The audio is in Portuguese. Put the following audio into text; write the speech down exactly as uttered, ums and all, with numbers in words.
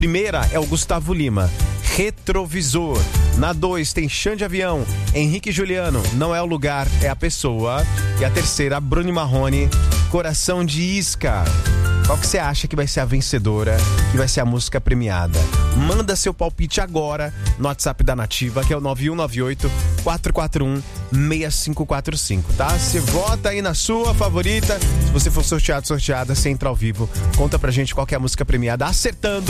Primeira é o Gustavo Lima, Retrovisor. Na dois tem Xande Avião, Henrique e Juliano, Não é o Lugar, é a Pessoa. E a terceira, Bruno Marrone, Coração de Isca. Qual que você acha que vai ser a vencedora e vai ser a música premiada? Manda seu palpite agora no WhatsApp da Nativa, que é o nove um nove oito, quatro quatro um, seis cinco quatro cinco, tá? Você vota aí na sua favorita. Se você for sorteado, sorteada, você entra ao vivo. Conta pra gente qual que é a música premiada, acertando.